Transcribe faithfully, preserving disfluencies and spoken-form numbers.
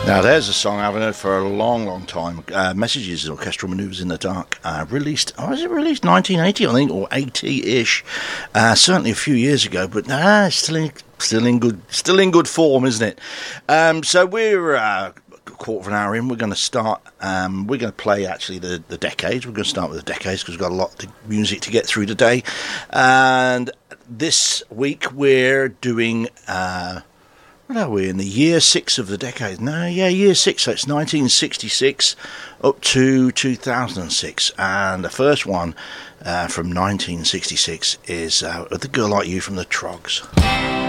Now there's a song I haven't heard for a long, long time. Uh, Messages, Orchestral Manoeuvres in the Dark. Uh, released, oh, was it released nineteen eighty, I think, or eighty-ish? Uh, certainly a few years ago, but nah, still in, still in good, still in good form, isn't it? Um, so we're uh, a quarter of an hour in. We're going to start. Um, we're going to play actually the, the decades. We're going to start with the decades because we've got a lot of music to get through today. And this week we're doing. Uh, What are we, in the year six of the decade? No, yeah, year six, so it's nineteen sixty-six up to two thousand six. And the first one uh, from nineteen sixty-six is uh, The Girl Like You from the Trogs.